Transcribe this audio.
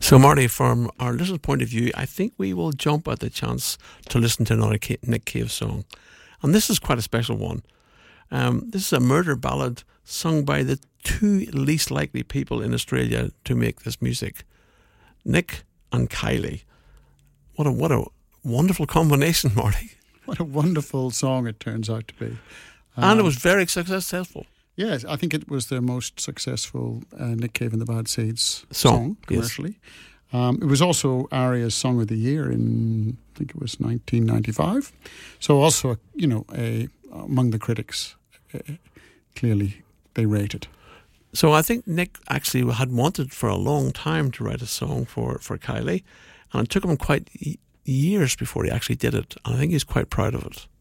So, Marty, from our listener's point of view, I think we will jump at the chance to listen to another Nick Cave song. And this is quite a special one. This is a murder ballad sung by the two least likely people in Australia to make this music, Nick and Kylie. What a wonderful combination, Marty. What a wonderful song it turns out to be. And it was very successful. Yes, I think it was their most successful Nick Cave and the Bad Seeds song commercially. Yes. It was also ARIA's Song of the Year in, I think it was 1995. So also, among the critics, clearly they rate it. So I think Nick actually had wanted for a long time to write a song for Kylie, and it took him quite years before he actually did it, and I think he's quite proud of it.